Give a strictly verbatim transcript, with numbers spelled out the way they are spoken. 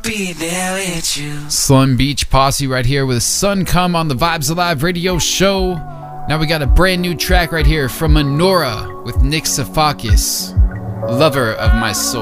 Be there with you. Slum Beach Posse right here with Sun Come on the Vibes Alive radio show. Now we got a brand new track right here from Menorah with Nick Safakis, Lover of My Soul.